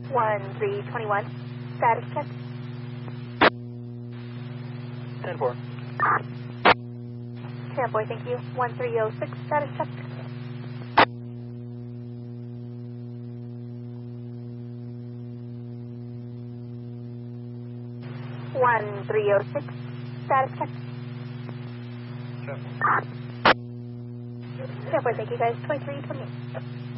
1321. Status check. 10-4. 10-4, thank you. 1306. Status check. 1306. Status check. 10-4, thank you guys. 2328.